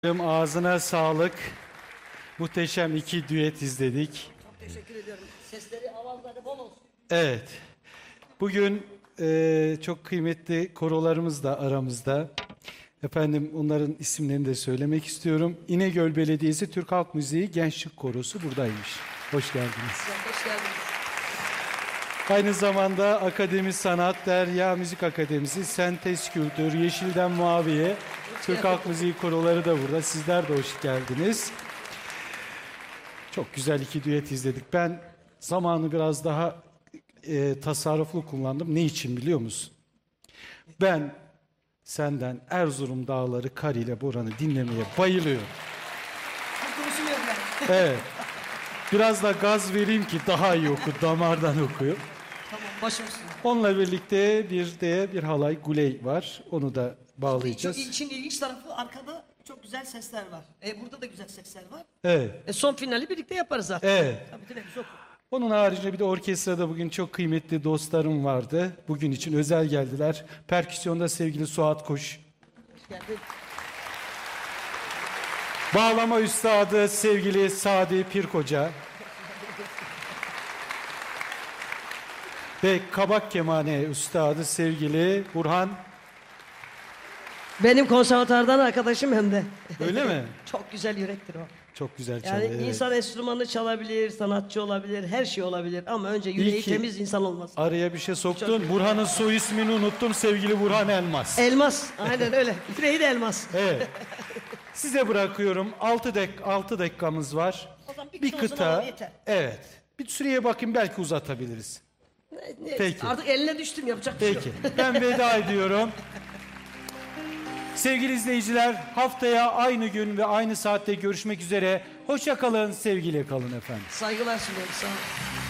Ağzına sağlık. Muhteşem iki düet izledik. Çok teşekkür ediyorum. Sesleri, avazları bol olsun. Evet. Bugün çok kıymetli korolarımız da aramızda. Efendim onların isimlerini de söylemek istiyorum. İnegöl Belediyesi Türk Halk Müziği Gençlik Korosu buradaymış. Hoş geldiniz. Hoş geldiniz. Aynı zamanda Akademi Sanat, Derya Müzik Akademisi, Sentez Kültür, Yeşilden Mavi'ye, Türk Halk Müziği koroları da burada. Sizler de hoş geldiniz. Çok güzel iki düet izledik. Ben zamanı biraz daha tasarruflu kullandım. Ne için biliyor musun? Ben senden Erzurum Dağları Kar ile Boran'ı dinlemeye bayılıyorum. Konuşmuyorum ben. Evet. Biraz da gaz vereyim ki daha iyi oku, damardan okuyor. Tamam, başımsın. Onunla birlikte bir halay guley var. Onu da bağlayacağız. İşin ilginç tarafı arkada çok güzel sesler var. Burada da güzel sesler var. Evet. Son finali birlikte yaparız zaten. Evet. Tabii tabii çok. Onun haricinde bir de orkestrada bugün çok kıymetli dostlarım vardı. Bugün için özel geldiler. Perküsyonda sevgili Suat Kuş. Hoş geldin. Bağlama üstadı sevgili Sadi Pirkoca. Ve kabak kemane üstadı sevgili Burhan. Benim konservatuardan arkadaşım hem de. Öyle mi? Çok güzel yürektir o. Çok güzel Yani çalıyor. Evet. insan enstrümanı çalabilir, sanatçı olabilir, her şey olabilir ama önce yüreği İyi ki temiz insan olmaz. Araya bir şey soktun. Burhan'ın soy ismini unuttum. Sevgili Burhan Elmas. Elmas, aynen öyle. Yüreği de elmas. Evet. Size bırakıyorum. 6 dakikamız var. O zaman Bir kıta kıta. olsun, yeter. Evet. Bir süreye bakayım, belki uzatabiliriz. Peki. Artık eline düştüm, yapacak bir şey yok. Peki. Ben veda ediyorum. Sevgili izleyiciler, haftaya aynı gün ve aynı saatte görüşmek üzere. Hoşça kalın, sevgiyle kalın efendim. Saygılar sunuyorum, sağ olun.